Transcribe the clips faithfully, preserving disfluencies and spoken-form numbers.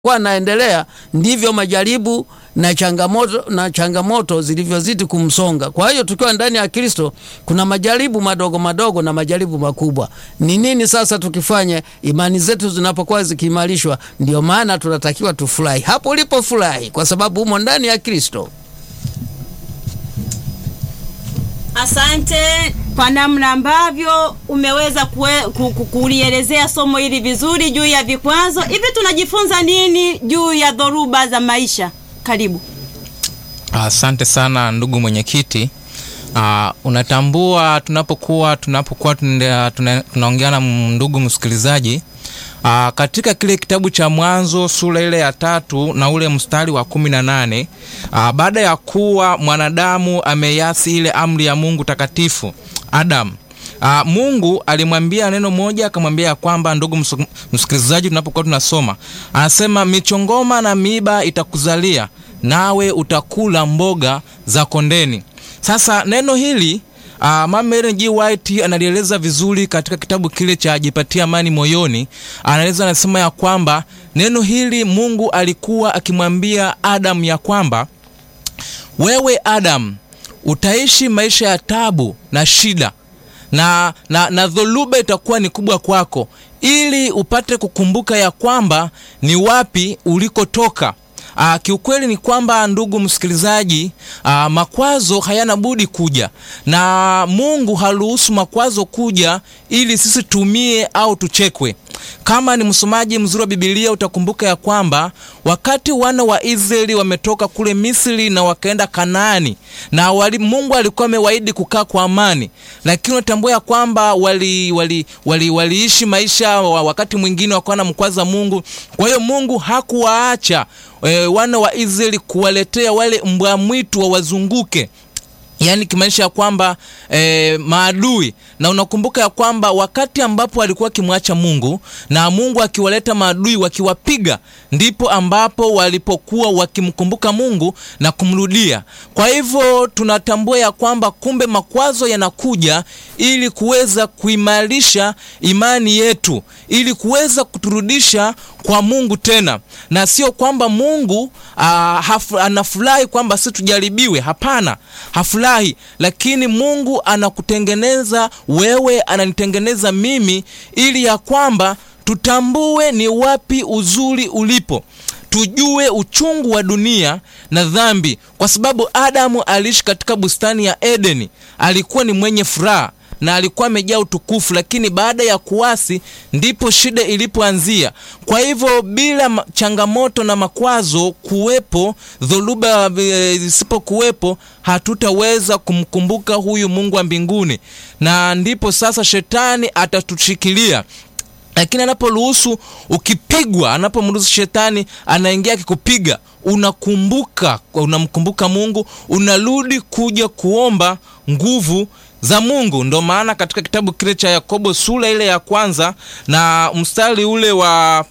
kwa naendelea ndivyo majaribu na changamoto na changamoto zilivyozidi kumsonga. Kwa hiyo tukiwa ndani ya Kristo kuna majaribu madogo madogo na majaribu makubwa. Ni nini sasa tukifanye imani zetu zinapokuwa zikiimarishwa? Ndio maana tunatakiwa tufurahi. Hapo ulipo furahi kwa sababu umo ndani ya Kristo. Asante kwa namna ambavyo umeweza kulielezea somo hili vizuri juu ya vikwazo. Hivi tunajifunza nini juu ya dhoruba za maisha? Karibu. Asante sana ndugu mwenyekiti. Uh, unatambua tunapokuwa tunapokuwa tunaongea na ndugu msikilizaji, uh, katika kile kitabu cha Mwanzo sura ile ya tatu na ule mstari wa kumi na nane, uh, baada ya kuwa mwanadamu ameyasi ile amri ya Mungu takatifu Adam, Uh, Mungu alimwambia neno moja, akamwambia kwamba ndugu msikilizaji tunapokuwa tunasoma, anasema michongoma na miiba itakuzalia nawe utakula mboga za kondeni. Sasa neno hili uh, Mama Ellen G. White analieleza vizuri katika kitabu kile cha Jipatia Amani Moyoni. Anaeleza, anasema ya kwamba neno hili Mungu alikuwa akimwambia Adam ya kwamba wewe Adam utaishi maisha ya tabu na shida na na, na dhuluba itakuwa ni kubwa kwako, ili upate kukumbuka ya kwamba ni wapi ulikotoka. Aa, kiukweli ni kwamba ndugu msikilizaji, aa, makwazo hayana budi kuja, na Mungu haruhusu makwazo kuja ili sisi tumie au tuchekwe. Kama ni msomaji mzuri wa Biblia utakumbuka ya kwamba wakati wana wa Israeli wametoka kule Misri na wakaenda Kanaani, na wali, Mungu alikuwa amewaahidi kukaa kwa amani, lakini unatambua ya kwamba wali wali wali waliishi maisha wakati mwingine wakawa na mkwaza Mungu. Kwa hiyo Mungu hakuwaacha e, wana wa Israeli kuwaletea wale mbwa mwitu wa wazunguke, yani kimaanisha kwamba e, maadui. Na unakumbuka ya kwamba wakati ambapo alikuwa kimwacha Mungu na Mungu akiwaleta maadui wakiwapiga, ndipo ambapo walipokuwa wakimkumbuka Mungu na kumrudia. Kwa hivyo tunatambua ya kwamba kumbe makwazo yanakuja ili kuweza kuimarisha imani yetu, ili kuweza kuturudisha kwa Mungu tena, na sio kwamba Mungu uh, anafurahi kwamba sisi tujaribiwe. Hapana, hafurahi, lakini Mungu anakutengeneza wewe, ananitengeneza mimi, ili ya kwamba tutambue ni wapi uzuri ulipo, tujue uchungu wa dunia na dhambi. Kwa sababu Adamu aliishi katika bustani ya Edeni, alikuwa ni mwenye furaha na alikuwa amejaa utukufu, lakini baada ya kuasi ndipo shida ilipoanzia. Kwa hivyo bila changamoto na makwazo kuwepo, dhuluba zisipo kuwepo, hatutaweza kumkumbuka huyu Mungu wa mbinguni, na ndipo sasa shetani atatushikilia. Lakini anaporuhusu ukipigwa, anapomruhusu shetani anaingia akikupiga, unakumbuka unamkumbuka Mungu, unarudi kuja kuomba nguvu za Mungu. Ndio maana katika kitabu kile cha Yakobo sura ile ya kwanza na mstari ule wa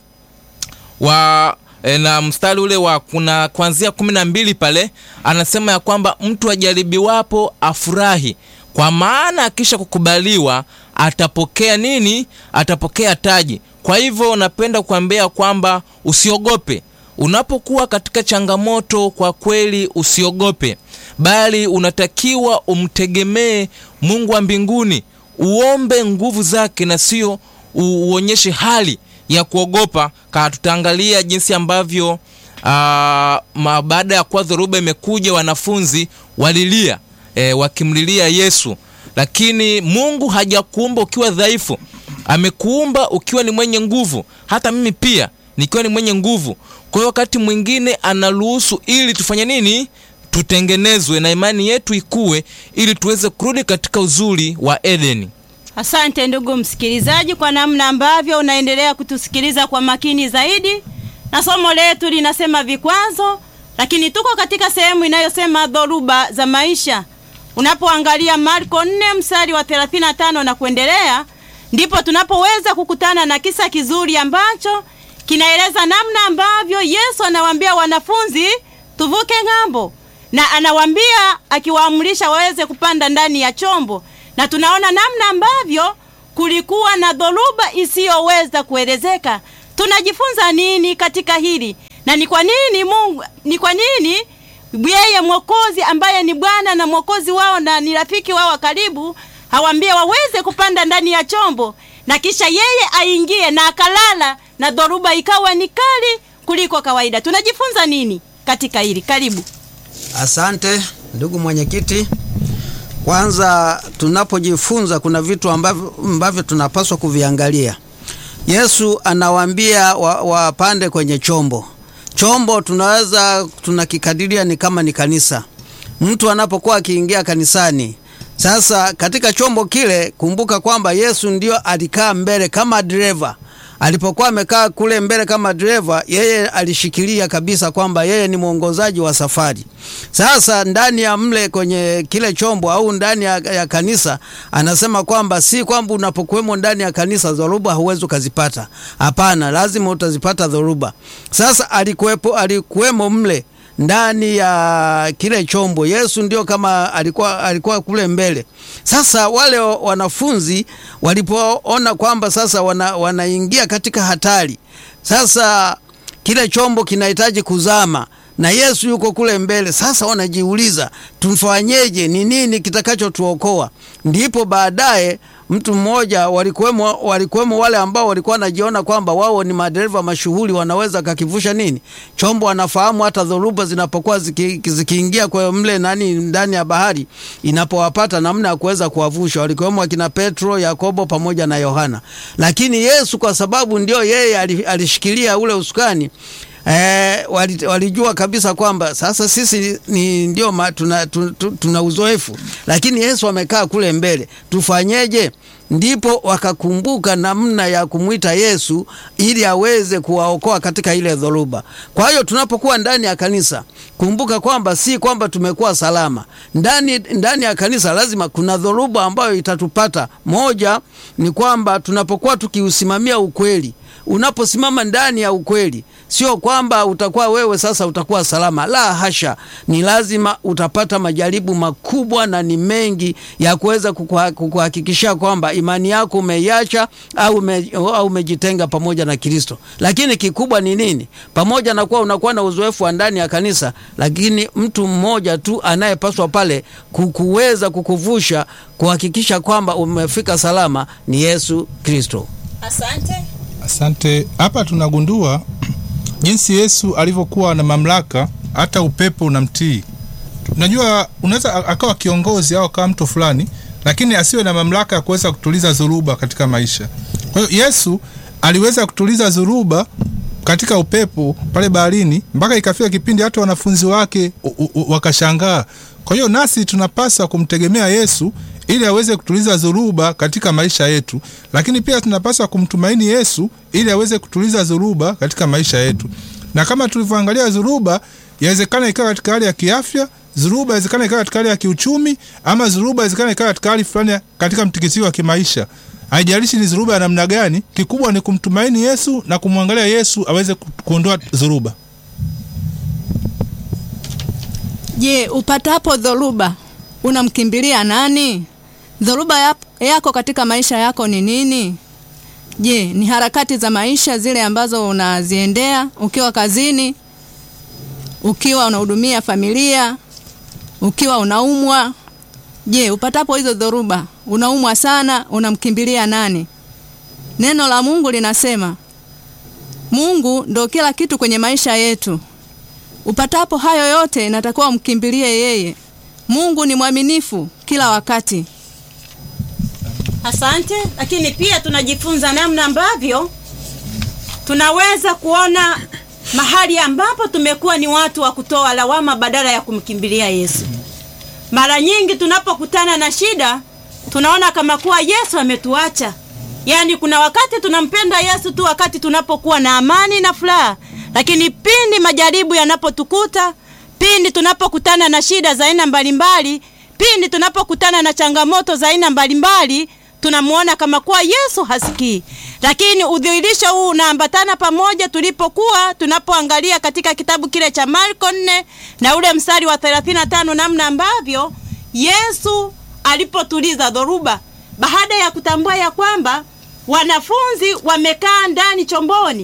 wa e, na mstari ule wa kuna kuanzia kumi na mbili pale anasema ya kwamba mtu ajaribiwapo afurahi, kwa maana akisha kukubaliwa atapokea nini? Atapokea taji. Kwa hivyo napenda kuambia kwamba usiogope unapokuwa katika changamoto. Kwa kweli usiogope, bali unatakiwa umtegemee Mungu wa mbinguni, uombe nguvu zake na sio uonyeshe hali ya kuogopa. Ka tutaangalia jinsi ambavyo uh, baada ya kwa dhoruba imekuja wanafunzi walilia, e, wakimlilia Yesu. Lakini Mungu hajakuumba ukiwa dhaifu, amekuumba ukiwa ni mwenye nguvu. Hata mimi pia nikiwa ni mwenye nguvu. Kwa hiyo wakati mwingine anaruhusu ili tufanye nini? Tutengenezwe na imani yetu ikue, ili tuweze kurudi katika uzuri wa Edeni. Asante ndugu msikilizaji kwa namna ambavyo unaendelea kutusikiliza kwa makini zaidi. Na somo letu linasema vikwazo, lakini tuko katika sehemu inayosema dhoruba za maisha. Unapoangalia Marko nne mstari wa thelathini na tano na kuendelea, ndipo tunapoweza kukutana na kisa kizuri ambacho kinaeleza namna ambavyo Yesu anawaambia wanafunzi tuvuke ng'ambo, na anawaambia akiwaamrisha waweze kupanda ndani ya chombo. Na tunaona namna ambavyo kulikuwa na dhoruba isiyoweza kuelezeka. Tunajifunza nini katika hili? Na ni kwa nini Mungu, ni kwa nini yeye Mwokozi ambaye ni Bwana na Mwokozi wao na ni rafiki wao karibu, hawaambie waweze kupanda ndani ya chombo na kisha yeye aingie na akalala na dhoruba ikawa ni kali kuliko kawaida? Tunajifunza nini katika hili? Karibu. Asante ndugu mwenyekiti. Kwanza tunapojifunza kuna vitu ambavyo, ambavyo tunapaswa kuviangalia. Yesu anawaambia wapande wa kwenye chombo. Chombo tunaweza tunakikadiria ni kama ni kanisa. Mtu anapokuwa akiingia kanisani, sasa katika chombo kile, kumbuka kwamba Yesu ndio alikaa mbele kama driver. Alipokuwa amekaa kule mbele kama driver, yeye alishikilia kabisa kwamba yeye ni mwongozaji wa safari. Sasa ndani ya mle kwenye kile chombo au ndani ya, ya kanisa, anasema kwamba si kwamba unapokuwemo ndani ya kanisa dhoruba huwezi kuzipata. Hapana, lazima utazipata dhoruba. Sasa alikuwepo alikuwemo mle ndani ya kile chombo. Yesu ndio kama alikuwa alikuwa kule mbele. Sasa wale wanafunzi walipoona kwamba sasa wana, wanaingia katika hatari, sasa kile chombo kinahitaji kuzama na Yesu yuko kule mbele, sasa wanajiuliza tufanyeje, ni nini kitakachotuokoa? Ndipo baadaye mtu mmoja, walikuwemo walikuwemo wale ambao walikuwa wanajiona kwamba wao ni madereva mashuhuri, wanaweza kakivusha nini chombo, wanafahamu hata dhoruba zinapokuwa ziki, zikiingia kwa mle nani ndani ya bahari, inapowapata namna ya kuweza kuwavusha. Walikuwemo akina Petro, Yakobo pamoja na Yohana. Lakini Yesu kwa sababu ndio yeye alishikilia ule usukani, Eh, walijua kabisa kwamba sasa sisi ni ndio ma, tuna, tuna, tuna uzoefu, lakini Yesu amekaa kule mbele, tufanyeje? Ndipo wakakumbuka namna ya kumuita Yesu ili aweze kuwaokoa katika ile dhoruba. Kwa hiyo tunapokuwa ndani ya kanisa, kumbuka kwamba si kwamba tumekuwa salama. Ndani ndani ya kanisa lazima kuna dhoruba ambayo itatupata. Moja ni kwamba tunapokuwa tukiusimamia ukweli. Unaposimama ndani ya ukweli, sio kwamba utakuwa wewe sasa utakuwa salama. La hasha, ni lazima utapata majaribu makubwa na ni mengi ya kuweza kukuhakikisha kwamba imani yako umeiacha au ume, au umejitenga pamoja na Kristo. Lakini kikubwa ni nini? Pamoja na kuwa unakuwa na uzoefu wa ndani ya kanisa, lakini mtu mmoja tu anayepaswa pale kukuweza kukuvusha, kuhakikisha kwamba umefika salama, ni Yesu Kristo. Asante. Asante. Hapa tunagundua jinsi Yesu alivyokuwa na mamlaka, hata upepo unamtii. Unajua unaweza akawa kiongozi au kama mtu fulani, lakini asiwe na mamlaka ya kuweza kutuliza dhoruba katika maisha. Kwa hiyo Yesu aliweza kutuliza dhoruba katika upepo pale baharini, mpaka ikafika kipindi hata wanafunzi wake wakashangaa. Kwa hiyo nasi tunapaswa kumtegemea Yesu ili aweze kutuliza dhoruba katika maisha yetu, lakini pia tunapaswa kumtumaini Yesu ili aweze kutuliza dhoruba katika maisha yetu. Na kama tulivyoangalia dhoruba, yawezekana ikawa katika hali ya kiafya, dhoruba yawezekana ikawa katika hali ya kiuchumi, ama dhoruba yawezekana ikawa katika hali fulani katika mtikisiko wa kimaisha. Haijalishi ni dhoruba ya namna gani, kikubwa ni kumtumaini Yesu na kumwangalia Yesu aweze kuondoa dhoruba. Je, upatapo dhoruba unamkimbilia nani? Dhoruba yako katika maisha yako ni nini? Je, ni harakati za maisha zile ambazo unaziendea ukiwa kazini, ukiwa unahudumia familia, ukiwa unaumwa? Je, upatapo hizo dhoruba, unaumwa sana, unamkimbilia nani? Neno la Mungu linasema Mungu ndo kila kitu kwenye maisha yetu. Upatapo hayo yote inatakiwa umkimbilie yeye. Mungu ni mwaminifu kila wakati. Asante. Lakini pia tunajifunza namna ambavyo tunaweza kuona mahali ambapo tumekuwa ni watu wa kutoa lawama badala ya kumkimbilia Yesu. Mara nyingi tunapokutana na shida, tunaona kama kuwa Yesu ametuacha. Yaani kuna wakati tunampenda Yesu tu wakati tunapokuwa na amani na furaha, lakini pindi majaribu yanapotukuta, pindi tunapokutana na shida za aina mbalimbali, pindi tunapokutana na changamoto za aina mbalimbali, tunamuona kama kuwa Yesu hasikii. Lakini udhihirisho huu unaambatana pamoja tulipokuwa tunapoangalia katika kitabu kile cha Marko nne na ule mstari wa thelathini na tano, namna ambavyo Yesu alipotuliza dhoruba baada ya kutambua ya kwamba wanafunzi wamekaa ndani chomboni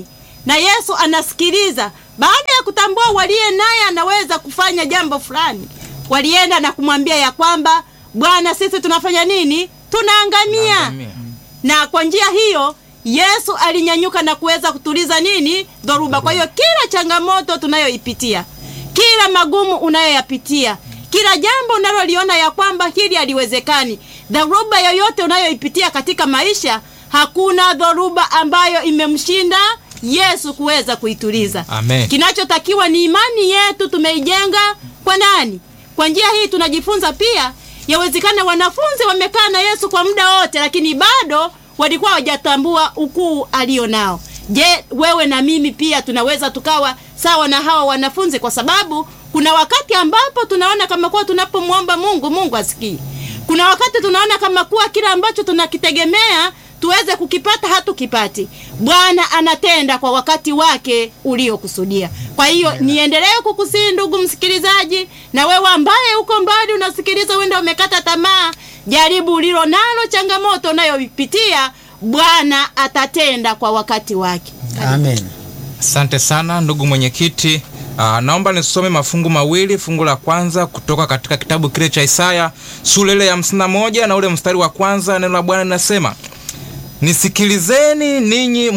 na Yesu anasikiliza. Baada ya kutambua waliye naye anaweza kufanya jambo fulani, walienda na kumwambia ya kwamba Bwana, sisi tunafanya nini? Tunaangamia. Tunaangamia. Na kwa njia hiyo Yesu alinyanyuka na kuweza kutuliza nini? Dhoruba. Kwa hiyo kila changamoto tunayoipitia, kila magumu unayoyapitia, kila jambo unaloliona ya kwamba hili haliwezekani, dhoruba yoyote unayoipitia katika maisha, hakuna dhoruba ambayo imemshinda Yesu kuweza kuituliza. Amen. Kinachotakiwa ni imani yetu tumeijenga kwa nani? Kwa njia hii tunajifunza pia, yawezekana wanafunzi wamekaa na Yesu kwa muda wote, lakini bado walikuwa hawajatambua ukuu alio nao. Je, wewe na mimi pia tunaweza tukawa sawa na hawa wanafunzi? Kwa sababu kuna wakati ambapo tunaona kama kuwa tunapomwomba Mungu, Mungu asikii. Kuna wakati tunaona kama kuwa kila ambacho tunakitegemea tuweze kukipata hatukipati. Bwana anatenda kwa wakati wake uliokusudia. Kwa hiyo niendelee kukusii ndugu msikilizaji, na wewe ambaye uko mbali unasikiliza, wenda umekata tamaa, jaribu ulilo nalo, changamoto unayopitia, Bwana atatenda kwa wakati wake. Amen. Asante sana ndugu mwenyekiti. Uh, naomba nisome mafungu mawili. Fungu la kwanza kutoka katika kitabu kile cha Isaya sura ile ya hamsini na moja na ule mstari wa kwanza. Neno la Bwana linasema, nisikilizeni ninyi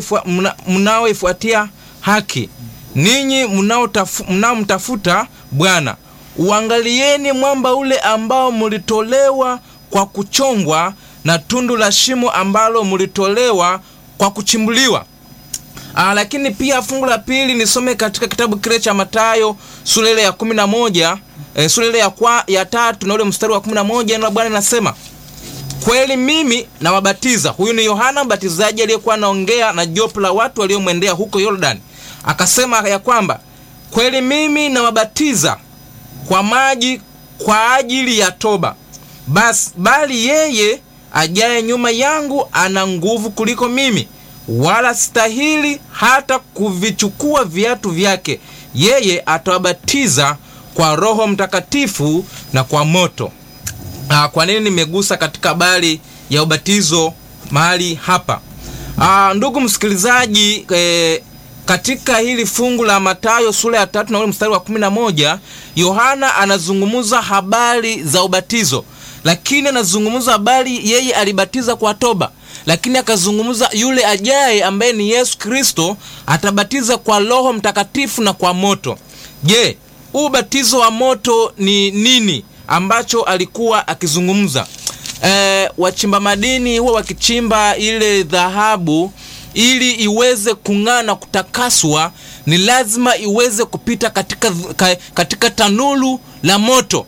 mnaoifuatia haki, ninyi mnaomtafuta Bwana, uangalieni mwamba ule ambao mlitolewa kwa kuchongwa, na tundu la shimo ambalo mlitolewa kwa kuchimbuliwa. Ah, lakini pia fungu la pili nisome katika kitabu kile cha Mathayo sura ile ya kumi na moja, eh, sura ile ya kwa ya tatu na ule mstari wa kumi na moja. Neno la Bwana linasema, kweli mimi nawabatiza. Huyu ni Yohana Mbatizaji aliyekuwa anaongea na jopo la watu waliomwendea huko Yordani. Akasema ya kwamba kweli mimi nawabatiza kwa maji kwa ajili ya toba, bas bali yeye ajaye nyuma yangu ana nguvu kuliko mimi, wala stahili hata kuvichukua viatu vyake. Yeye atawabatiza kwa Roho Mtakatifu na kwa moto. Aa, kwa nini nimegusa katika habari ya ubatizo mahali hapa? Aa, ndugu msikilizaji, e, katika hili fungu la Mathayo sura ya tatu na ule mstari wa kumi na moja, Yohana anazungumza habari za ubatizo, lakini anazungumza habari yeye alibatiza kwa toba, lakini akazungumza yule ajaye ambaye ni Yesu Kristo atabatiza kwa Roho Mtakatifu na kwa moto. Je, ubatizo wa moto ni nini ambacho alikuwa akizungumza? E, wachimba madini huwa wakichimba ile dhahabu ili iweze kung'aa na kutakaswa, ni lazima iweze kupita katika, katika tanuru la moto,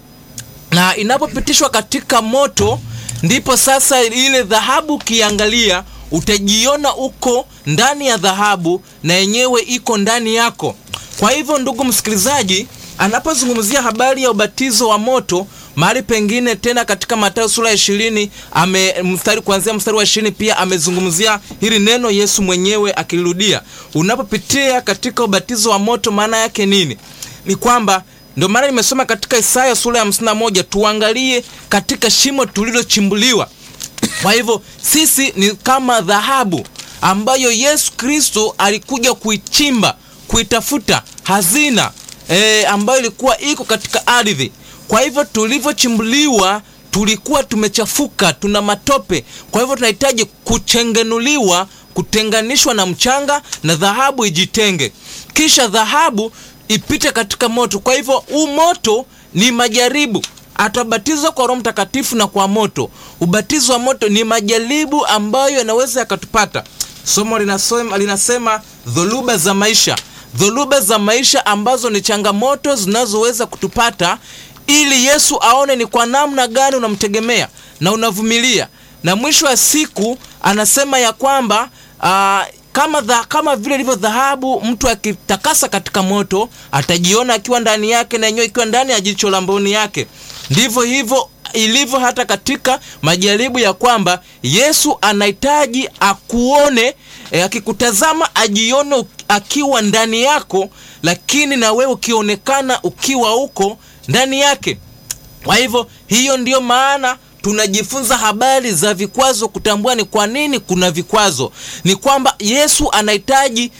na inapopitishwa katika moto ndipo sasa ile dhahabu kiangalia utajiona uko ndani ya dhahabu na yenyewe iko ndani yako. Kwa hivyo ndugu msikilizaji, anapozungumzia habari ya ubatizo wa moto mahali pengine tena katika Mathayo sura ya ishirini ame mstari kuanzia mstari wa ishirini pia amezungumzia hili neno, Yesu mwenyewe akirudia. Unapopitia katika ubatizo wa moto maana yake nini? Ni kwamba ndio maana nimesoma katika Isaya sura ya hamsini na moja, tuangalie katika shimo tulilochimbuliwa. Kwa hivyo sisi ni kama dhahabu ambayo Yesu Kristo alikuja kuichimba, kuitafuta hazina e, ambayo ilikuwa iko katika ardhi. Kwa hivyo tulivyochimbuliwa tulikuwa tumechafuka, tuna matope. Kwa hivyo tunahitaji kuchengenuliwa, kutenganishwa na mchanga na dhahabu ijitenge, kisha dhahabu ipite katika moto. Kwa hivyo huu moto ni majaribu, atabatizwa kwa Roho Mtakatifu na kwa moto. Ubatizo wa moto ni majaribu ambayo yanaweza yakatupata. Somo linasema, linasema dhuluba za maisha. Dhuluba za maisha ambazo ni changamoto zinazoweza kutupata, ili Yesu aone ni kwa namna gani unamtegemea na unavumilia. Na mwisho wa siku anasema ya kwamba aa, kama dha, kama vile ilivyo dhahabu mtu akitakasa katika moto atajiona akiwa ndani yake na yenyewe ikiwa ndani ya jicho la mboni yake, ndivyo hivyo ilivyo hata katika majaribu, ya kwamba Yesu anahitaji akuone, e, akikutazama ajione akiwa ndani yako, lakini na wewe ukionekana ukiwa huko ndani yake. Kwa hivyo hiyo ndiyo maana tunajifunza habari za vikwazo, kutambua ni kwa nini kuna vikwazo. Ni kwamba Yesu anahitaji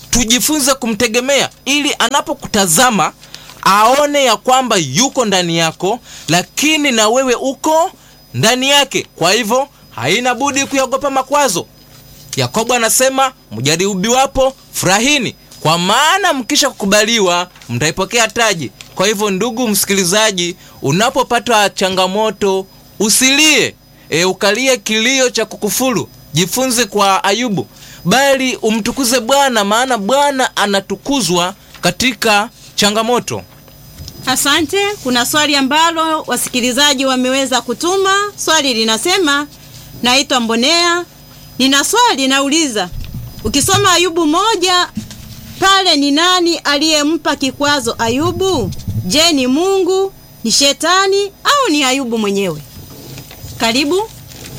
tujifunze kumtegemea, ili anapokutazama aone ya kwamba yuko ndani yako, lakini na wewe uko ndani yake. Kwa hivyo haina budi kuyaogopa makwazo. Yakobo anasema mjaribiwapo furahini, kwa maana mkisha kukubaliwa mtaipokea taji. Kwa hivyo ndugu msikilizaji, unapopata changamoto usilie e, ukalie kilio cha kukufuru. Jifunze kwa Ayubu, bali umtukuze Bwana, maana Bwana anatukuzwa katika changamoto. Asante. Kuna swali ambalo wasikilizaji wameweza kutuma. Swali linasema, naitwa Mbonea, nina swali nauliza, ukisoma Ayubu moja pale, ni nani aliyempa kikwazo Ayubu? Je, ni Mungu, ni shetani au ni Ayubu mwenyewe? Karibu.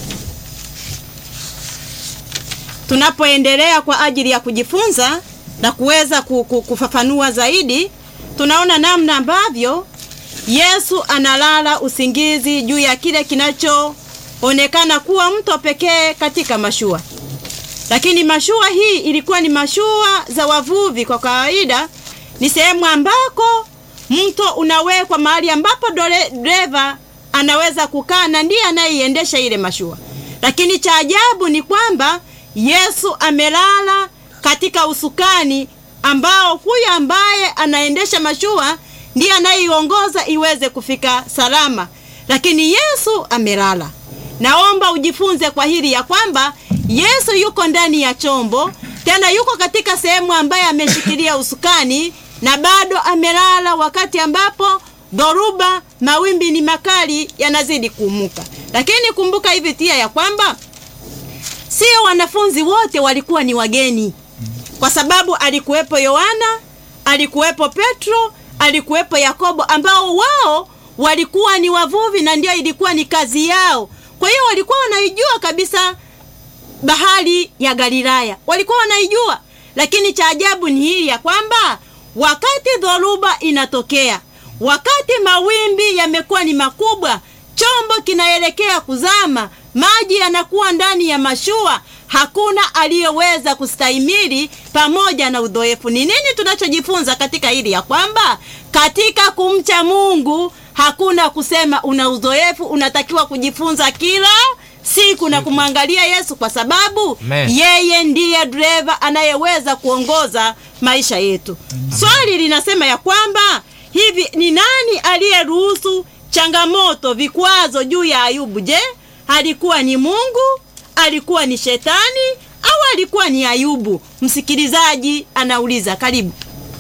Tunapoendelea kwa ajili ya kujifunza na kuweza kufafanua zaidi, tunaona namna ambavyo Yesu analala usingizi juu ya kile kinachoonekana kuwa mto pekee katika mashua. Lakini mashua hii ilikuwa ni mashua za wavuvi. Kwa kawaida ni sehemu ambako mto unawekwa mahali ambapo dereva anaweza kukaa na ndiye anayeiendesha ile mashua. Lakini cha ajabu ni kwamba Yesu amelala katika usukani ambao huyu ambaye anaendesha mashua ndiye anayeiongoza iweze kufika salama, lakini Yesu amelala. Naomba ujifunze kwa hili ya kwamba Yesu yuko ndani ya chombo, tena yuko katika sehemu ambaye ameshikilia usukani, na bado amelala wakati ambapo dhoruba, mawimbi ni makali, yanazidi kuumuka. Lakini kumbuka hivi pia ya kwamba sio wanafunzi wote walikuwa ni wageni, kwa sababu alikuwepo Yohana, alikuwepo Petro, alikuwepo Yakobo, ambao wao walikuwa ni wavuvi na ndio ilikuwa ni kazi yao. Kwa hiyo walikuwa wanaijua kabisa bahari ya Galilaya, walikuwa wanaijua. Lakini cha ajabu ni hili ya kwamba wakati dhoruba inatokea, wakati mawimbi yamekuwa ni makubwa, chombo kinaelekea kuzama, maji yanakuwa ndani ya mashua, hakuna aliyeweza kustahimili pamoja na udhoefu. Ni nini tunachojifunza katika hili? Ya kwamba katika kumcha Mungu hakuna kusema una udhoefu, unatakiwa kujifunza kila siku na kumwangalia Yesu, kwa sababu Amen. Yeye ndiye driver anayeweza kuongoza maisha yetu. Amen. Swali linasema ya kwamba hivi, ni nani aliyeruhusu changamoto, vikwazo juu ya Ayubu? Je, alikuwa ni Mungu, alikuwa ni shetani au alikuwa ni Ayubu? Msikilizaji anauliza. Karibu.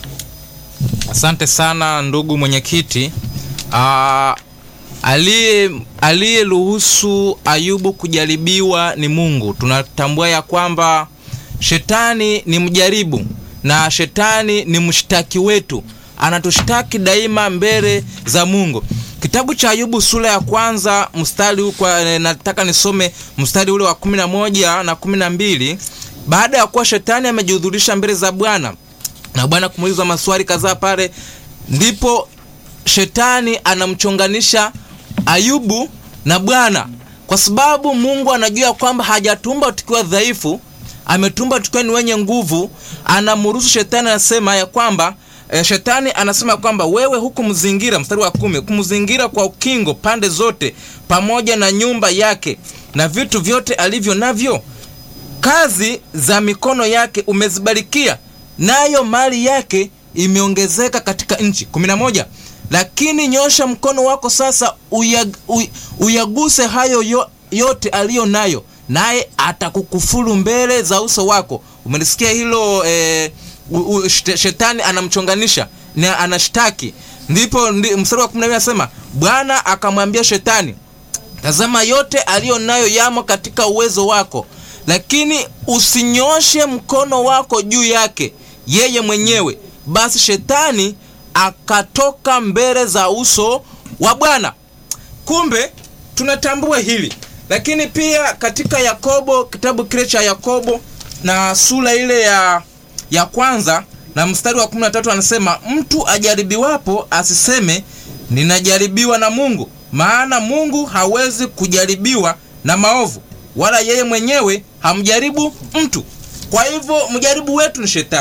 Asante sana ndugu mwenyekiti. Ah, aliye aliyeruhusu Ayubu kujaribiwa ni Mungu. Tunatambua ya kwamba shetani ni mjaribu na shetani ni mshtaki wetu, anatushtaki daima mbele za Mungu. Kitabu cha Ayubu sura ya kwanza mstari huko, nataka nisome mstari ule wa kumi na moja na kumi na mbili. Baada ya kuwa shetani amejihudhurisha mbele za Bwana na Bwana kumuuliza maswali kadhaa pale, ndipo shetani anamchonganisha Ayubu na Bwana, kwa sababu Mungu anajua kwamba hajatumba tukiwa dhaifu, ametumba tukiwa ni wenye nguvu. Anamruhusu shetani, anasema ya kwamba E, shetani anasema kwamba wewe hukumzingira, mstari wa kumi, kumzingira kwa ukingo pande zote, pamoja na nyumba yake na vitu vyote alivyo navyo, kazi za mikono yake umezibarikia, nayo mali yake imeongezeka katika nchi. kumi na moja, lakini nyosha mkono wako sasa uyag, uy, uyaguse hayo yo, yote aliyo nayo, naye atakukufuru mbele za uso wako. Umenisikia hilo? E, U, u, shetani anamchonganisha na anashtaki. Ndipo ndi, mstari wa kumi na mbili anasema, Bwana akamwambia shetani, tazama yote aliyo nayo yamo katika uwezo wako, lakini usinyoshe mkono wako juu yake yeye mwenyewe. Basi shetani akatoka mbele za uso wa Bwana. Kumbe tunatambua hili. Lakini pia katika Yakobo, kitabu kile cha Yakobo na sura ile ya ya kwanza na mstari wa kumi na tatu anasema, mtu ajaribiwapo asiseme ninajaribiwa na Mungu, maana Mungu hawezi kujaribiwa na maovu, wala yeye mwenyewe hamjaribu mtu. Kwa hivyo mjaribu wetu ni shetani.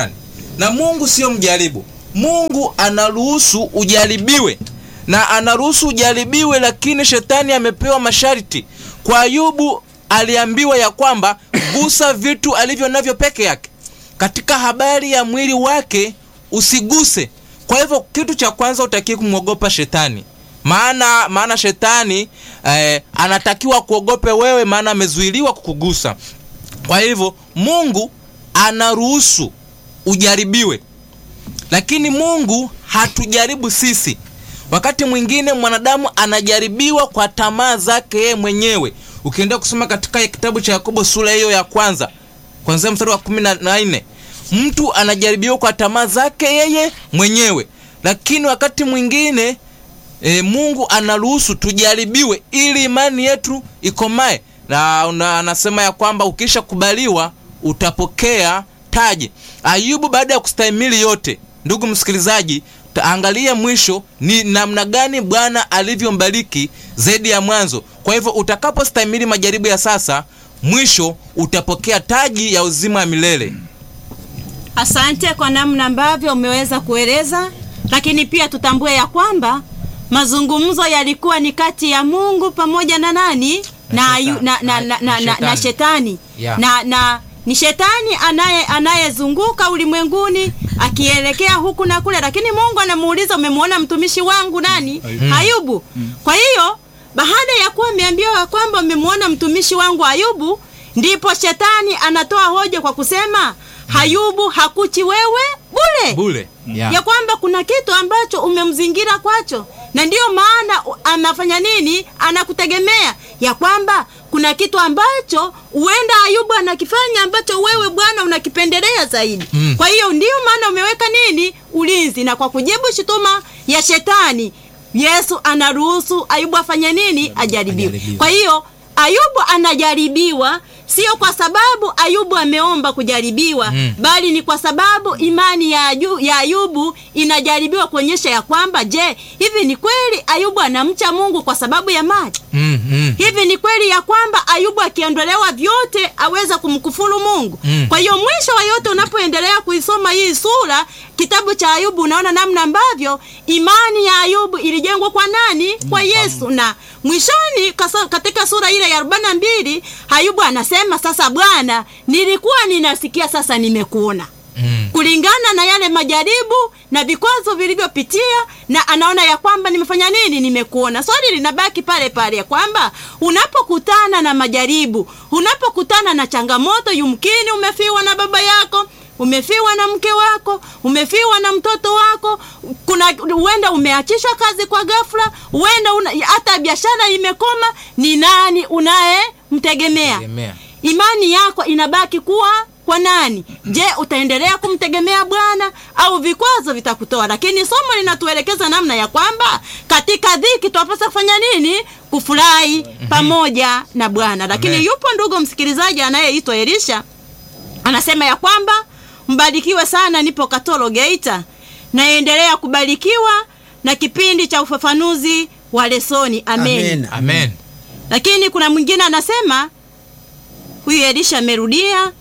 Na Mungu sio mjaribu. Mungu anaruhusu ujaribiwe, na anaruhusu ujaribiwe, lakini shetani amepewa masharti. Kwa Ayubu aliambiwa ya kwamba gusa vitu alivyo navyo peke yake. Katika habari ya mwili wake usiguse. Kwa hivyo kitu cha kwanza utakie kumwogopa shetani. Maana maana shetani eh, anatakiwa kuogope wewe, maana amezuiliwa kukugusa. Kwa hivyo Mungu anaruhusu ujaribiwe, lakini Mungu hatujaribu sisi. Wakati mwingine mwanadamu anajaribiwa kwa tamaa zake yeye mwenyewe. Ukienda kusoma katika kitabu cha Yakobo sura hiyo ya kwanza kuanzia mstari wa kumi na nne, mtu anajaribiwa kwa tamaa zake yeye mwenyewe. Lakini wakati mwingine e, Mungu anaruhusu tujaribiwe ili imani yetu ikomae. Na una, anasema ya kwamba ukisha kubaliwa utapokea taji. Ayubu baada ya kustahimili yote, ndugu msikilizaji, angalia mwisho ni namna gani Bwana alivyombariki zaidi ya mwanzo. Kwa hivyo utakapostahimili majaribu ya sasa, mwisho utapokea taji ya uzima wa milele. Asante kwa namna ambavyo umeweza kueleza, lakini pia tutambue ya kwamba mazungumzo yalikuwa ni kati ya Mungu pamoja na nani? Na na na, na, na, na, na, na shetani. Yeah. Na na ni shetani anaye anayezunguka ulimwenguni akielekea huku na kule, lakini Mungu anamuuliza, umemwona mtumishi wangu nani? Ayubu. Ayubu. Mm. Kwa hiyo baada ya kuwa ameambiwa kwamba umemwona mtumishi wangu Ayubu, ndipo shetani anatoa hoja kwa kusema Ayubu hakuchi wewe bure. Bure. Yeah. Ya kwamba kuna kitu ambacho umemzingira kwacho, na ndio maana anafanya nini? Anakutegemea. Ya kwamba kuna kitu ambacho uenda Ayubu anakifanya ambacho wewe Bwana unakipendelea zaidi. Mm. Kwa hiyo ndio maana umeweka nini? Ulinzi. Na kwa kujibu shutuma ya shetani, Yesu anaruhusu Ayubu afanye nini? Ajaribiwe. Kwa hiyo Ayubu anajaribiwa sio kwa sababu Ayubu ameomba kujaribiwa, mm. bali ni kwa sababu imani ya Ayubu, ya Ayubu inajaribiwa kuonyesha ya kwamba, je, hivi ni kweli Ayubu anamcha Mungu kwa sababu ya mali? Mm, mm. Hivi ni kweli ya kwamba Ayubu akiondolewa vyote aweza kumkufuru Mungu? Mm. Kwa hiyo mwisho wa yote unapoendelea kuisoma hii sura, kitabu cha Ayubu, unaona namna ambavyo imani ya Ayubu ilijengwa kwa nani? Kwa Yesu. Na mwishoni katika sura ile ya arobaini na mbili Ayubu anasema, sasa Bwana, nilikuwa ninasikia, sasa nimekuona. Mm. Kulingana na yale majaribu na vikwazo vilivyopitia, na anaona ya kwamba nimefanya nini? Nimekuona. Swali linabaki pale pale kwamba unapokutana na majaribu, unapokutana na changamoto, yumkini umefiwa na baba yako, umefiwa na mke wako, umefiwa na mtoto wako, kuna uenda umeachishwa kazi kwa ghafla, uenda hata biashara imekoma, ni nani unaye mtegemea? Imani yako inabaki kuwa kwa nani? Je, utaendelea kumtegemea Bwana au vikwazo vitakutoa? Lakini somo linatuelekeza namna ya kwamba katika dhiki tunapaswa kufanya nini? Kufurahi pamoja na Bwana. Lakini Amen. Yupo ndugu msikilizaji anayeitwa Elisha, anasema ya kwamba mbarikiwe sana, nipo Katoro Geita, naendelea kubarikiwa na kipindi cha ufafanuzi wa lesoni. Amen. Amen. Amen. Lakini kuna mwingine anasema, huyu Elisha amerudia.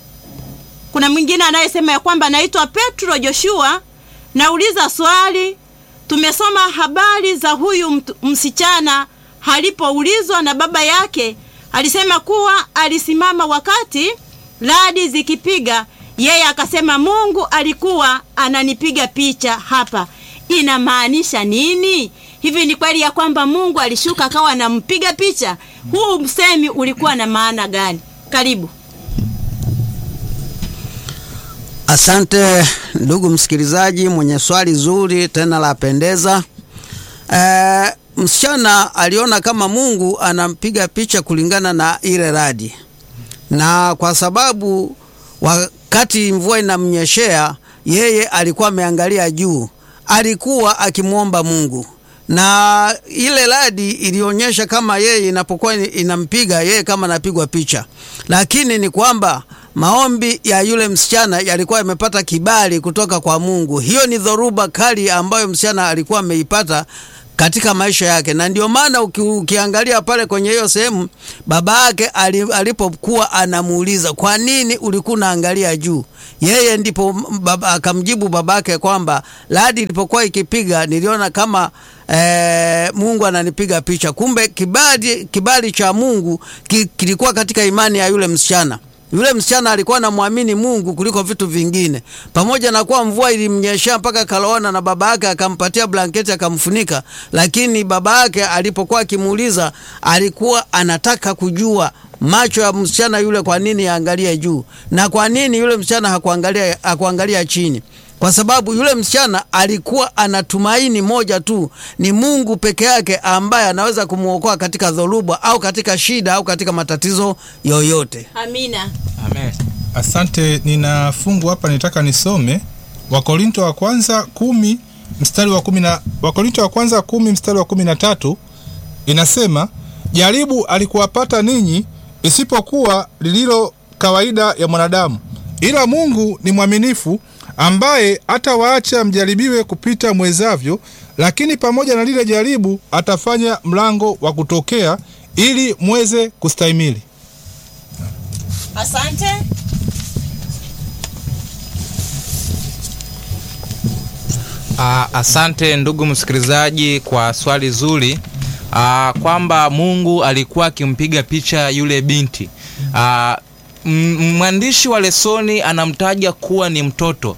Kuna mwingine anayesema ya kwamba naitwa Petro Joshua, nauliza swali. Tumesoma habari za huyu msichana alipoulizwa na baba yake, alisema kuwa alisimama wakati radi zikipiga, yeye akasema Mungu alikuwa ananipiga picha hapa. Inamaanisha nini? Hivi ni kweli ya kwamba Mungu alishuka akawa anampiga picha? Huu msemi ulikuwa na maana gani? Karibu. Asante ndugu msikilizaji mwenye swali zuri tena la pendeza. E, msichana aliona kama Mungu anampiga picha kulingana na ile radi. Na kwa sababu wakati mvua inamnyeshea, yeye alikuwa ameangalia juu, alikuwa akimuomba Mungu. Na ile radi ilionyesha kama yeye inapokuwa inampiga yeye kama anapigwa picha. Lakini ni kwamba maombi ya yule msichana yalikuwa yamepata kibali kutoka kwa Mungu. Hiyo ni dhoruba kali ambayo msichana alikuwa ameipata katika maisha yake. Na ndio maana uki, ukiangalia pale kwenye hiyo sehemu baba yake alipokuwa anamuuliza, kwa nini ulikuwa unaangalia juu? Yeye ndipo baba akamjibu babake kwamba radi ilipokuwa ikipiga niliona kama e, Mungu ananipiga picha. Kumbe kibali kibali cha Mungu ki, kilikuwa katika imani ya yule msichana. Yule msichana alikuwa anamwamini Mungu kuliko vitu vingine. Pamoja na kuwa mvua ilimnyesha mpaka kaloana na baba yake akampatia blanketi akamfunika, lakini baba yake alipokuwa akimuuliza alikuwa anataka kujua macho ya msichana yule kwa nini yaangalia juu na kwa nini yule msichana hakuangalia hakuangalia chini. Kwa sababu yule msichana alikuwa anatumaini moja tu, ni Mungu peke yake ambaye anaweza kumuokoa katika dhoruba au katika shida au katika matatizo yoyote. Amina. Amen. Asante. Nina fungu hapa nitaka nisome. Wakorinto wa kwanza kumi mstari wa kumi na Wakorinto wa kwanza kumi mstari wa kumi na tatu inasema, jaribu alikuwapata ninyi isipokuwa lililo kawaida ya mwanadamu, ila Mungu ni mwaminifu, ambaye atawaacha mjaribiwe kupita mwezavyo, lakini pamoja na lile jaribu atafanya mlango wa kutokea ili mweze kustahimili. Asante. Uh, asante ndugu msikilizaji kwa swali zuri, uh, kwamba Mungu alikuwa akimpiga picha yule binti. Uh, mwandishi wa lesoni anamtaja kuwa ni mtoto.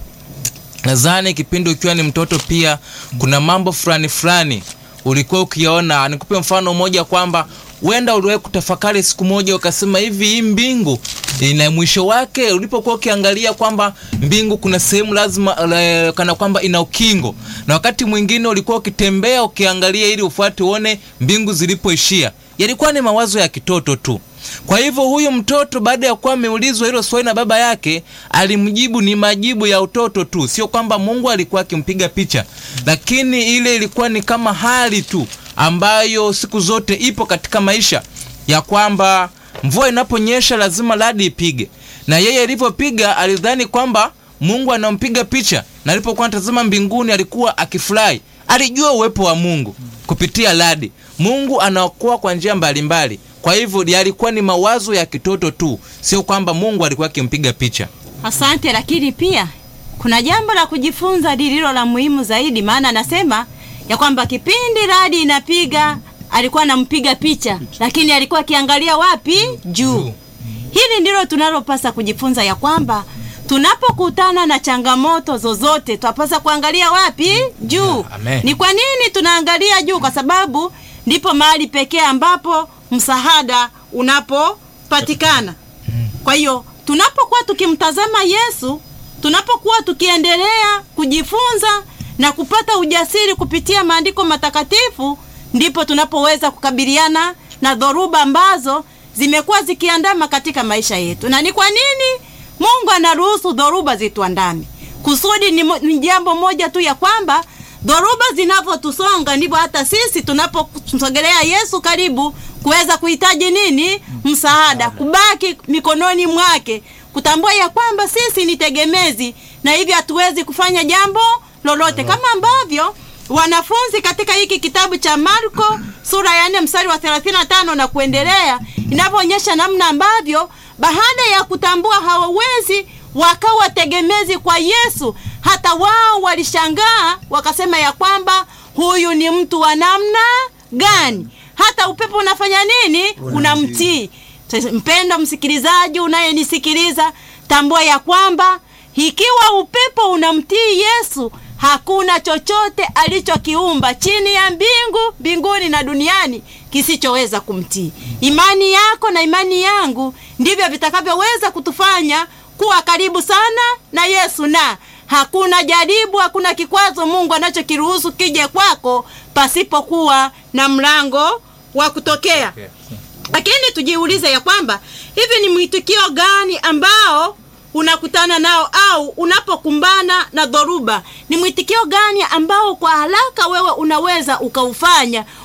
Nadhani kipindi ukiwa ni mtoto pia kuna mambo fulani fulani ulikuwa ukiona. Nikupe mfano mmoja kwamba wenda uliwahi kutafakari siku moja ukasema hivi, hii mbingu ina mwisho wake? Ulipokuwa ukiangalia kwamba mbingu kuna sehemu lazima le, kana kwamba ina ukingo, na wakati mwingine ulikuwa ukitembea ukiangalia ili ufuate uone mbingu zilipoishia. Yalikuwa ni mawazo ya kitoto tu. Kwa hivyo huyu mtoto baada ya kuwa ameulizwa hilo swali na baba yake, alimjibu ni majibu ya utoto tu. Sio kwamba Mungu alikuwa akimpiga picha, lakini ile ilikuwa ni kama hali tu ambayo siku zote ipo katika maisha, ya kwamba mvua inaponyesha lazima radi ipige. Na yeye alipopiga alidhani kwamba Mungu anampiga picha, na alipokuwa anatazama mbinguni alikuwa akifurahi. Alijua uwepo wa Mungu kupitia radi. Mungu anaokoa kwa njia mbalimbali. Kwa hivyo yalikuwa ni mawazo ya kitoto tu, sio kwamba Mungu alikuwa akimpiga picha. Asante. Lakini pia kuna jambo la kujifunza lililo la muhimu zaidi, maana anasema ya kwamba kipindi radi inapiga alikuwa anampiga picha, lakini alikuwa akiangalia wapi? Juu. Hili ndilo tunalopasa kujifunza, ya kwamba tunapokutana na changamoto zozote tunapaswa kuangalia wapi? Juu. Amen. Ni kwa nini tunaangalia juu? Kwa sababu ndipo mahali pekee ambapo msaada unapopatikana. Kwa hiyo tunapokuwa tukimtazama Yesu, tunapokuwa tukiendelea kujifunza na kupata ujasiri kupitia maandiko matakatifu, ndipo tunapoweza kukabiliana na dhoruba ambazo zimekuwa zikiandama katika maisha yetu. Na ni kwa nini Mungu anaruhusu dhoruba zituandame? Kusudi ni, ni jambo moja tu, ya kwamba dhoruba zinavyotusonga ndivyo hata sisi tunaposogelea Yesu karibu kuweza kuhitaji nini? Msaada, kubaki mikononi mwake, kutambua ya kwamba sisi ni tegemezi na hivyo hatuwezi kufanya jambo lolote. Kama ambavyo wanafunzi katika hiki kitabu cha Marko sura ya nne mstari wa thelathini na tano na kuendelea, inapoonyesha namna ambavyo baada ya kutambua hawawezi wakawa tegemezi kwa Yesu, hata wao walishangaa wakasema ya kwamba huyu ni mtu wa namna gani? Hata upepo unafanya nini? Unamtii. Mpendo msikilizaji unayenisikiliza, tambua ya kwamba ikiwa upepo unamtii Yesu, hakuna chochote alichokiumba chini ya mbingu, mbinguni na duniani kisichoweza kumtii. Imani yako na imani yangu ndivyo vitakavyoweza kutufanya kuwa karibu sana na Yesu, na hakuna jaribu, hakuna kikwazo Mungu anachokiruhusu kije kwako pasipokuwa na mlango wa kutokea. Lakini tujiulize ya kwamba hivi ni mwitikio gani ambao unakutana nao, au unapokumbana na dhoruba ni mwitikio gani ambao kwa haraka wewe unaweza ukaufanya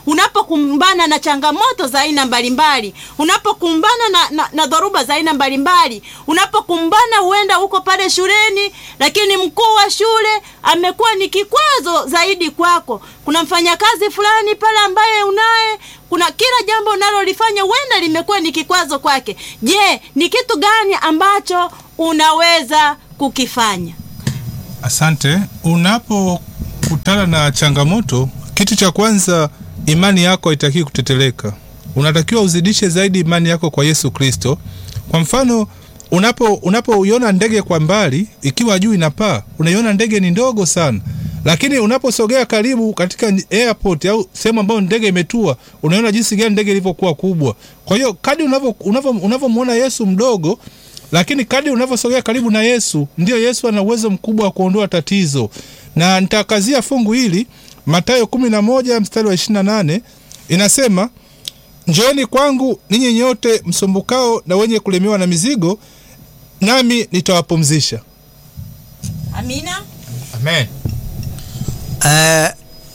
unapokumbana na changamoto za aina mbalimbali, unapokumbana na, na, na dhoruba za aina mbalimbali, unapokumbana huenda uko pale shuleni, lakini mkuu wa shule amekuwa ni kikwazo zaidi kwako. Kuna mfanyakazi fulani pale ambaye unaye, kuna kila jambo unalolifanya huenda limekuwa ni kikwazo kwake. Je, ni kitu gani ambacho unaweza kukifanya? Asante. Unapokutana na changamoto, kitu cha kwanza, imani yako haitaki kuteteleka. Unatakiwa uzidishe zaidi imani yako kwa Yesu Kristo. Kwa mfano, unapo unapoiona ndege kwa mbali ikiwa juu inapaa, unaiona ndege ni ndogo sana. Lakini unaposogea karibu katika airport au sehemu ambayo ndege imetua, unaona jinsi gani ndege ilivyokuwa kubwa. Kwa hiyo kadri unavyo unavyomuona Yesu mdogo, lakini kadri unavyosogea karibu na Yesu, ndio Yesu ana uwezo mkubwa wa kuondoa tatizo. Na nitakazia fungu hili, Mathayo kumi na moja mstari wa ishirini na nane, inasema, "Njooni kwangu ninyi nyote msumbukao na wenye kulemewa na mizigo, nami nitawapumzisha." Amina. Amen. Uh,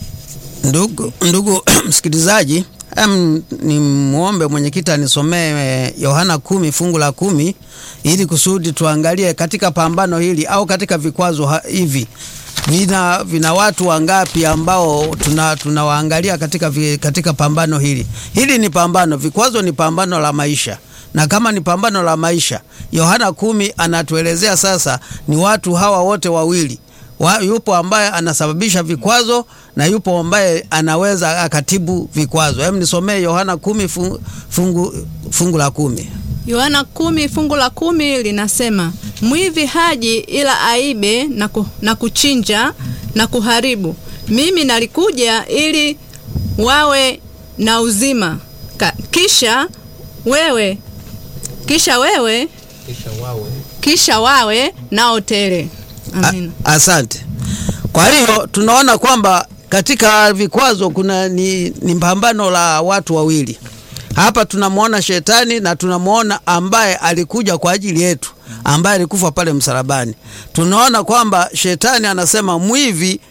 ndugu ndugu msikilizaji, em, ni muombe mwenyekiti anisomee Yohana kumi fungu la kumi ili kusudi tuangalie katika pambano hili au katika vikwazo ha, hivi vina vina watu wangapi ambao tuna tunawaangalia katika vi, katika pambano hili. Hili ni pambano, vikwazo ni pambano la maisha. Na kama ni pambano la maisha, Yohana kumi anatuelezea sasa ni watu hawa wote wawili. Wa, yupo ambaye anasababisha vikwazo na yupo ambaye anaweza akatibu vikwazo. Hem, nisomee Yohana kumi fungu, fungu, fungu la kumi. Yohana kumi fungu la kumi linasema, "Mwivi haji ila aibe na, ku, na kuchinja na kuharibu. Mimi nalikuja ili wawe na uzima. Ka, kisha wewe kisha wewe Kisha wawe kisha wawe nao tele." Amina. Asante. Kwa hiyo tunaona kwamba katika vikwazo kuna ni, ni mpambano la watu wawili. Hapa tunamuona shetani na tunamuona ambaye alikuja kwa ajili yetu, ambaye alikufa pale msalabani. Tunaona kwamba shetani anasema mwivi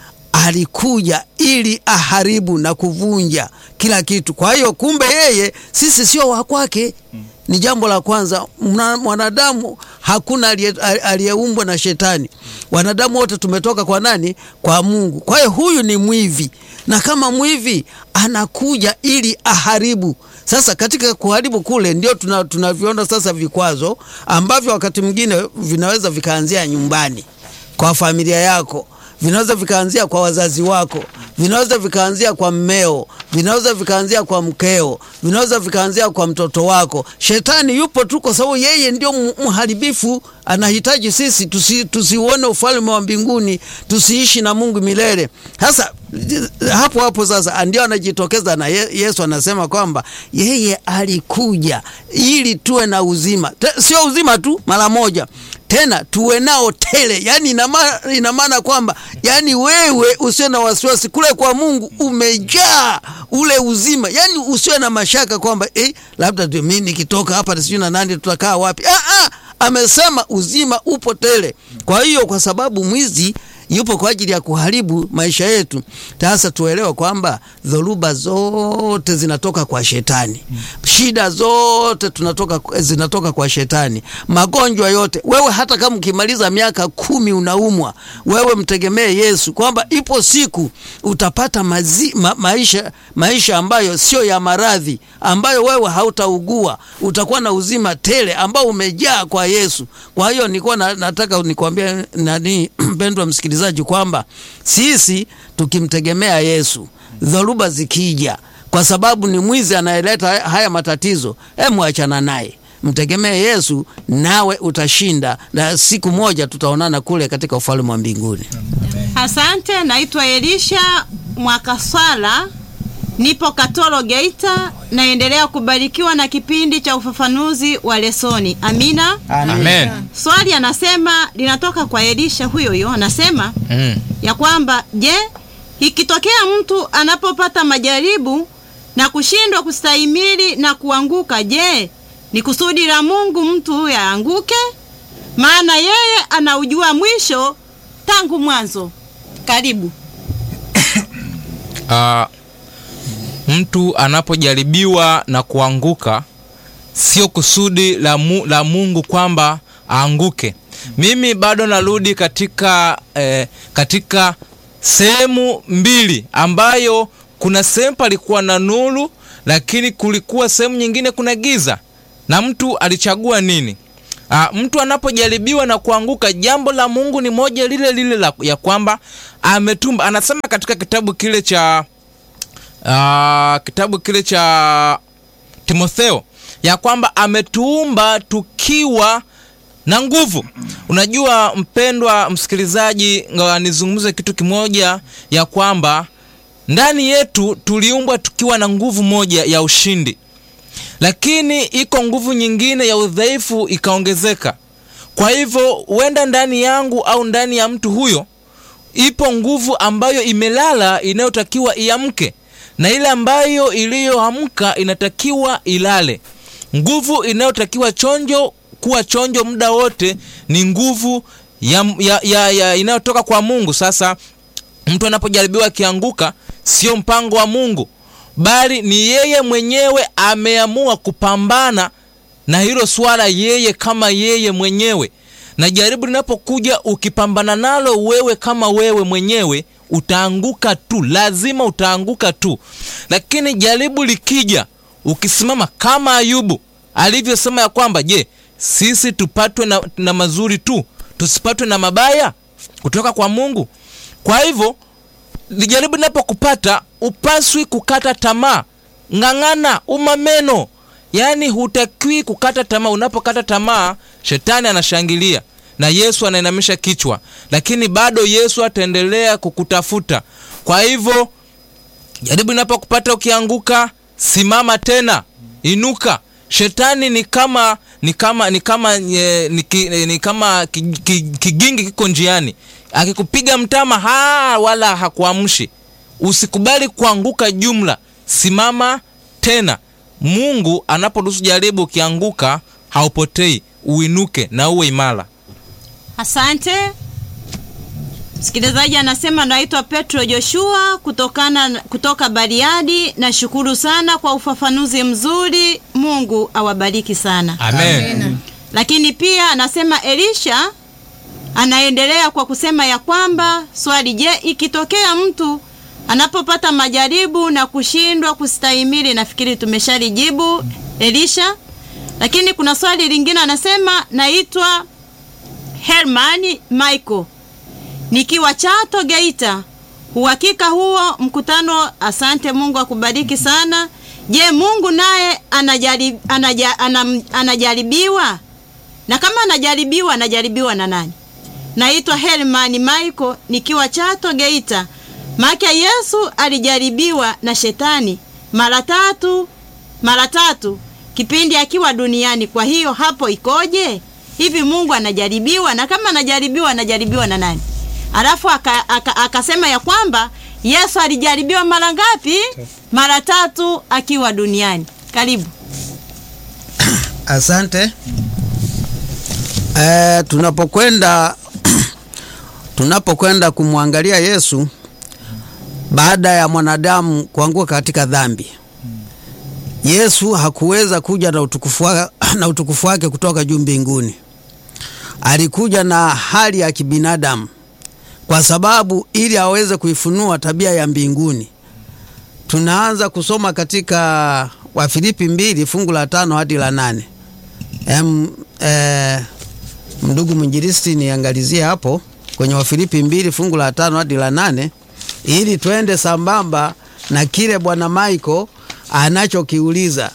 alikuja ili aharibu na kuvunja kila kitu. Kwa hiyo kumbe yeye sisi sio wa kwake. Ni jambo la kwanza. Mwanadamu hakuna aliyeumbwa na shetani. Wanadamu wote tumetoka kwa nani? Kwa Mungu. Kwa hiyo huyu ni mwivi. Na kama mwivi anakuja ili aharibu. Sasa katika kuharibu kule ndio tunaviona sasa vikwazo ambavyo wakati mwingine vinaweza vikaanzia nyumbani kwa familia yako. Vinaweza vikaanzia kwa wazazi wako, vinaweza vikaanzia kwa mmeo, vinaweza vikaanzia kwa mkeo, vinaweza vikaanzia kwa mtoto wako. Shetani yupo tu kwa sababu yeye ndio mharibifu. Anahitaji sisi tusi, tusiuone ufalme wa mbinguni, tusiishi na Mungu milele. Sasa hapo hapo sasa ndio anajitokeza na Yesu anasema kwamba yeye alikuja ili tuwe na uzima. Sio uzima tu mara moja, tena tuwe nao tele. Yani ina maana kwamba yani wewe usiwe na wasiwasi, kule kwa Mungu umejaa ule uzima. Yani usiwe na mashaka kwamba eh, labda mimi nikitoka hapa sijui na nani tutakaa wapi. Ah ah, amesema uzima upo tele. Kwa hiyo kwa sababu mwizi yupo kwa ajili ya kuharibu maisha yetu, sasa tuelewe kwamba dhoruba zote zinatoka kwa shetani. Shida zote tunatoka zinatoka kwa shetani. Magonjwa yote, wewe hata kama ukimaliza miaka kumi unaumwa, wewe mtegemee Yesu kwamba ipo siku utapata mazi, ma, maisha maisha ambayo sio ya maradhi, ambayo wewe hautaugua, utakuwa na uzima tele ambao umejaa kwa Yesu. Kwa hiyo nilikuwa na, nataka nikwambie nani mpendwa msikilizaji kwamba sisi tukimtegemea Yesu, dhoruba zikija, kwa sababu ni mwizi anayeleta haya matatizo, hemu achana naye. Mtegemee Yesu nawe utashinda, na siku moja tutaonana kule katika ufalme wa mbinguni. Asante. Naitwa Elisha Mwakaswala, nipo Katoro Geita, naendelea kubarikiwa na kipindi cha ufafanuzi wa lesoni. Amina. Amen. Swali anasema linatoka kwa Elisha huyo huyo, anasema mm. ya kwamba je, ikitokea mtu anapopata majaribu na kushindwa kustahimili na kuanguka, je, ni kusudi la Mungu mtu huyo aanguke? Maana yeye anaujua mwisho tangu mwanzo. Karibu. uh, mtu anapojaribiwa na kuanguka, sio kusudi la, mu, la Mungu kwamba aanguke. Mimi bado narudi katika eh, katika sehemu mbili, ambayo kuna sehemu palikuwa na nuru, lakini kulikuwa sehemu nyingine kuna giza. Na mtu alichagua nini? Aa, mtu anapojaribiwa na kuanguka, jambo la Mungu ni moja lile lile la, ya kwamba ametumba. Anasema katika kitabu kile cha aa, kitabu kile cha Timotheo ya kwamba ametuumba tukiwa na nguvu. Unajua mpendwa msikilizaji, nizungumze kitu kimoja, ya kwamba ndani yetu tuliumbwa tukiwa na nguvu moja ya ushindi, lakini iko nguvu nyingine ya udhaifu ikaongezeka. Kwa hivyo huenda ndani yangu au ndani ya mtu huyo ipo nguvu ambayo imelala, inayotakiwa iamke, na ile ambayo iliyoamka inatakiwa ilale. Nguvu inayotakiwa chonjo kuwa chonjo muda wote ni nguvu ya, ya, ya, ya inayotoka kwa Mungu. Sasa mtu anapojaribiwa kianguka, sio mpango wa Mungu, bali ni yeye mwenyewe ameamua kupambana na hilo swala yeye kama yeye mwenyewe. Na jaribu linapokuja, ukipambana nalo wewe kama wewe mwenyewe, utaanguka tu, lazima utaanguka tu. Lakini jaribu likija, ukisimama kama Ayubu alivyosema ya kwamba, je, sisi tupatwe na, na mazuri tu, tusipatwe na mabaya kutoka kwa Mungu? Kwa hivyo jaribu linapokupata, upaswi kukata tamaa, ng'ang'ana, umameno. Yaani hutakiwi kukata tamaa. Unapokata tamaa, shetani anashangilia na Yesu anainamisha kichwa, lakini bado Yesu ataendelea kukutafuta. Kwa hivyo jaribu linapokupata, ukianguka, simama tena, inuka. Shetani ni kama ni kama ni kama e, ni, ki, ni kama kigingi kiko njiani, akikupiga mtama ha wala hakuamshi. Usikubali kuanguka jumla, simama tena. Mungu anaporuhusu jaribu, ukianguka haupotei, uinuke na uwe imara. Asante. Msikilizaji anasema, naitwa Petro Joshua kutokana kutoka Bariadi. Nashukuru sana kwa ufafanuzi mzuri. Mungu awabariki sana. Amen. Amen. Lakini pia anasema Elisha anaendelea kwa kusema ya kwamba swali, je, ikitokea mtu anapopata majaribu na kushindwa kustahimili? Nafikiri tumeshalijibu Elisha. Lakini kuna swali lingine, anasema naitwa Herman Michael nikiwa Chato Geita. Uhakika huo mkutano. Asante, Mungu akubariki sana. Je, Mungu naye anajaribi, anaja, anam, anajaribiwa? Na kama anajaribiwa, anajaribiwa na nani? Naitwa Herman Michael nikiwa Chato Geita. Maana Yesu alijaribiwa na shetani mara tatu, mara tatu kipindi akiwa duniani. Kwa hiyo hapo ikoje? Hivi Mungu anajaribiwa? Na kama anajaribiwa, anajaribiwa na nani? Alafu akasema aka, aka ya kwamba Yesu alijaribiwa mara ngapi? Mara tatu akiwa duniani. Karibu. Asante. Eh, tunapokwenda tunapokwenda kumwangalia Yesu baada ya mwanadamu kuanguka katika dhambi, Yesu hakuweza kuja na utukufu na utukufu wake kutoka juu mbinguni. Alikuja na hali ya kibinadamu, kwa sababu ili aweze kuifunua tabia ya mbinguni. Tunaanza kusoma katika Wafilipi mbili fungu la tano hadi la nane. Em, eh, ndugu mwinjilisti niangalizie hapo kwenye Wafilipi mbili fungu la tano hadi la nane, ili twende sambamba na kile Bwana Michael anachokiuliza.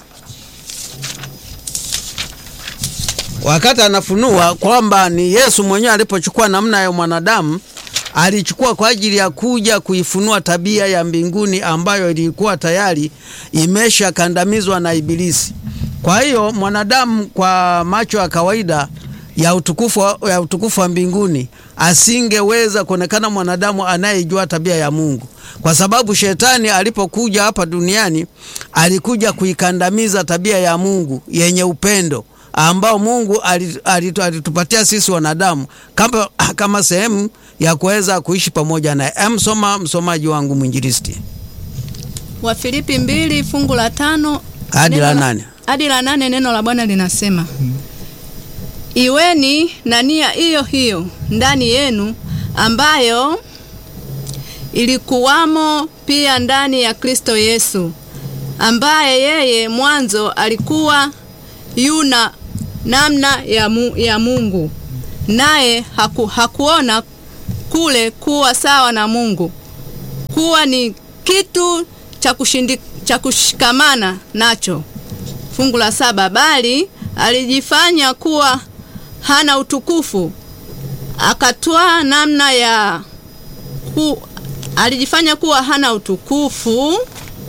Wakati anafunua kwamba ni Yesu mwenyewe alipochukua namna ya mwanadamu, alichukua kwa ajili ya kuja kuifunua tabia ya mbinguni ambayo ilikuwa tayari imesha kandamizwa na Ibilisi. Kwa hiyo mwanadamu kwa macho ya kawaida ya utukufu ya utukufu wa mbinguni asingeweza kuonekana mwanadamu anayejua tabia ya Mungu, kwa sababu shetani alipokuja hapa duniani alikuja kuikandamiza tabia ya Mungu yenye upendo ambao Mungu alitupatia sisi wanadamu kama, kama sehemu ya kuweza kuishi pamoja naye. Emsoma msomaji wangu mwinjilisti. Wafilipi mbili fungu la tano hadi la nane. Hadi la nane neno la Bwana linasema, hmm. Iweni na nia hiyo hiyo ndani yenu ambayo ilikuwamo pia ndani ya Kristo Yesu, ambaye yeye mwanzo alikuwa yuna namna ya, mu, ya Mungu, naye haku, hakuona kule kuwa sawa na Mungu kuwa ni kitu cha kushindi, cha kushikamana nacho. Fungu la saba, bali alijifanya kuwa hana utukufu, akatwaa namna ya ku, alijifanya kuwa hana utukufu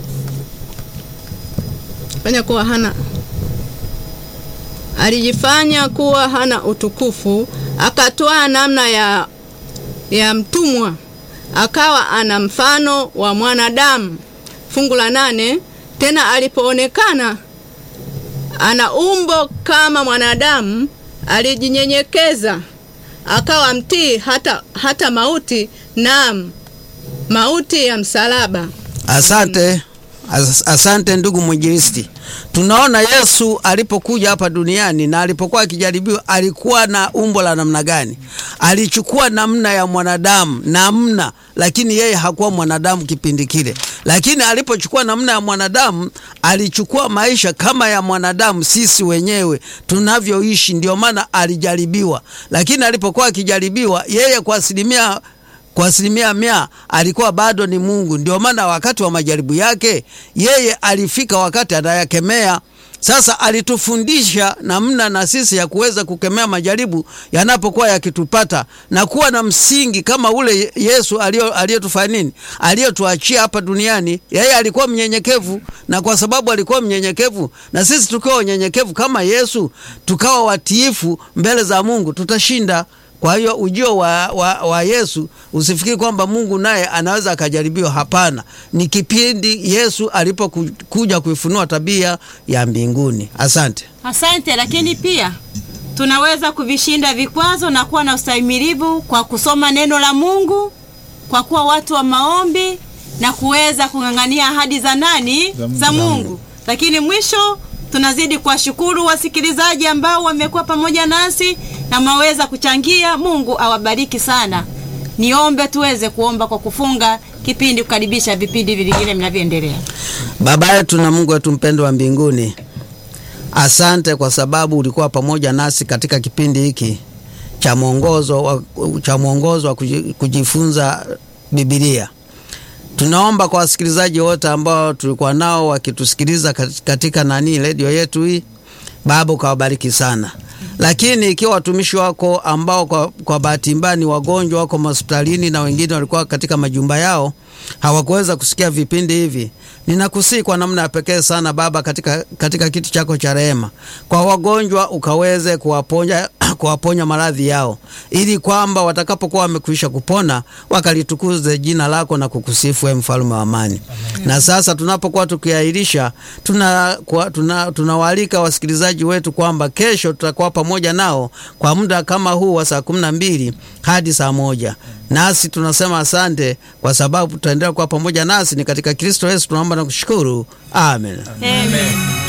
fanya kuwa hana alijifanya kuwa hana utukufu akatwaa namna ya ya mtumwa, akawa ana mfano wa mwanadamu. Fungu la nane, tena alipoonekana ana umbo kama mwanadamu, alijinyenyekeza akawa mtii hata, hata mauti, naam, mauti ya msalaba. Asante. As, asante ndugu mwinjilisti. Tunaona Yesu alipokuja hapa duniani na alipokuwa akijaribiwa alikuwa na umbo la namna gani? Alichukua namna ya mwanadamu, namna, lakini yeye hakuwa mwanadamu kipindi kile. Lakini alipochukua namna ya mwanadamu, alichukua maisha kama ya mwanadamu sisi wenyewe tunavyoishi, ndio maana alijaribiwa. Lakini alipokuwa akijaribiwa, yeye kwa asilimia Kwa asilimia mia alikuwa bado ni Mungu. Ndio maana wakati wa majaribu yake yeye alifika wakati anayakemea. Sasa alitufundisha namna na sisi ya kuweza kukemea majaribu yanapokuwa yakitupata na kuwa na msingi kama ule Yesu aliyotufanya nini, aliyotuachia hapa duniani. Yeye alikuwa mnyenyekevu, na kwa sababu alikuwa mnyenyekevu, na sisi tukiwa wanyenyekevu kama Yesu, tukawa watiifu mbele za Mungu, tutashinda. Kwa hiyo ujio wa, wa, wa Yesu usifikiri kwamba Mungu naye anaweza akajaribiwa. Hapana, ni kipindi Yesu alipokuja kuifunua tabia ya mbinguni. Asante. Asante, lakini pia tunaweza kuvishinda vikwazo na kuwa na ustahimilivu kwa kusoma neno la Mungu, kwa kuwa watu wa maombi na kuweza kung'ang'ania ahadi za nani? Za Mungu. Za Mungu. Lakini mwisho tunazidi kuwashukuru wasikilizaji ambao wamekuwa pamoja nasi na maweza kuchangia. Mungu awabariki sana. Niombe tuweze kuomba kwa kufunga kipindi, kukaribisha vipindi vingine vinavyoendelea. Baba yetu na Mungu wetu mpendwa wa mbinguni, asante kwa sababu ulikuwa pamoja nasi katika kipindi hiki cha mwongozo wa, cha mwongozo wa kujifunza Biblia. Tunaomba kwa wasikilizaji wote ambao tulikuwa nao wakitusikiliza katika nani radio yetu hii, Baba ukawabariki sana. Lakini ikiwa watumishi wako ambao kwa, kwa bahati mbaya ni wagonjwa wako hospitalini na wengine walikuwa katika majumba yao hawakuweza kusikia vipindi hivi, ninakusihi kwa namna ya pekee sana Baba, katika katika kiti chako cha rehema, kwa wagonjwa ukaweze kuwaponya kuwaponya maradhi yao, ili kwamba watakapokuwa wamekwisha kupona wakalitukuze jina lako na kukusifu wewe mfalme wa amani. Amen. Na sasa tunapokuwa tukiahirisha, tuna tuna tunawaalika wasikilizaji wetu kwamba kesho tutakuwa pamoja nao kwa muda kama huu wa saa kumi na mbili hadi saa moja. Nasi tunasema asante kwa sababu tutaendelea kuwa pamoja nasi. Ni katika Kristo Yesu tunaomba na kushukuru. Amen. Amen. Amen.